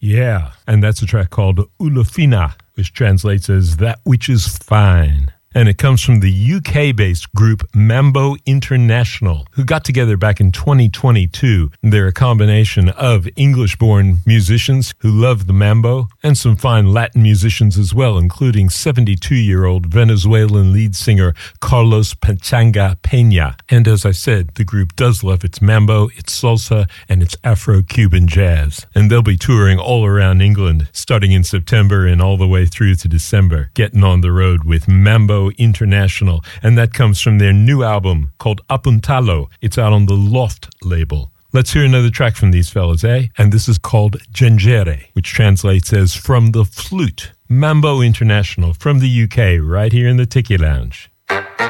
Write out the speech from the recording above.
Yeah, and that's a track called Ulufina, which translates as That Which Is Fine. And it comes from the UK-based group Mambo International, who got together back in 2022. They're a combination of English-born musicians who love the mambo and some fine Latin musicians as well, including 72-year-old Venezuelan lead singer Carlos Pachanga Peña. And as I said, the group does love its mambo, its salsa, and its Afro-Cuban jazz. And they'll be touring all around England, starting in September and all the way through to December, getting on the road with Mambo International, and that comes from their new album called Apuntalo. It's out on the Loft label. Let's hear another track from these fellas, eh? And this is called Gengere, which translates as From the Flute. Mambo International from the UK, right here in the Tiki Lounge.